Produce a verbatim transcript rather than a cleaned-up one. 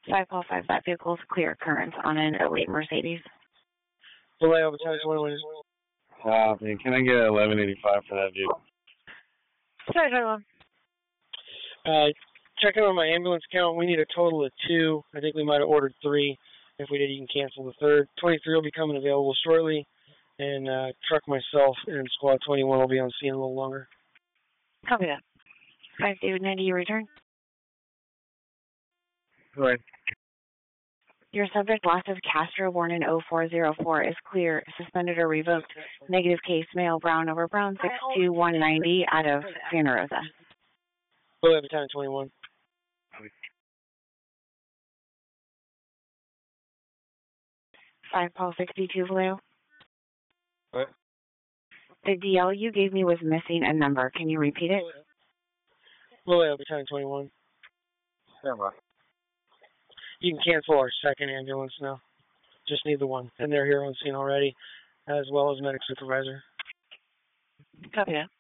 five Paul five, that vehicle is clear current on an oh eight Mercedes. Vallejo, Battalion twenty-one. Copy. Can I get eleven eighty-five for that vehicle? Sorry, twenty-one. Uh, checking on my ambulance count, we need a total of two. I think we might have ordered three. If we did, you can cancel the third. twenty-three will be coming available shortly, and uh, truck myself and squad twenty-one will be on scene a little longer. Copy that. five David ninety, you return. Go ahead. Your subject, Losses Castro, born in oh four oh four, is clear, suspended or revoked. Negative case, male, brown over brown, six two one ninety, out of Santa Rosa. Vallejo, Battalion twenty-one. five Paul sixty-two, Vallejo. What? The D L you gave me was missing a number. Can you repeat it? Vallejo, Battalion twenty-one. Stand by. You can cancel our second ambulance now. Just need the one. And they're here on scene already, as well as medic supervisor. Copy that.